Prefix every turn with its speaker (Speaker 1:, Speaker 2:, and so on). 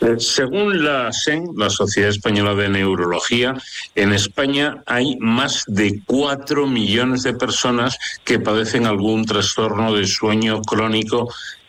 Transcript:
Speaker 1: Según la SEN, la Sociedad Española de Neurología, en España hay más de 4 millones de personas que padecen algún trastorno de sueño crónico